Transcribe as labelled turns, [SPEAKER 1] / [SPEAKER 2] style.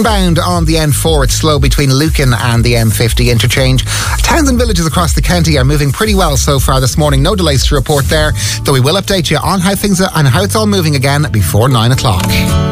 [SPEAKER 1] Bound on the N4, it's slow between Lucan and the M50 interchange. Towns and villages across the county are moving pretty well so far this morning. No delays to report there, though we will update you on how it's all moving again before 9 o'clock.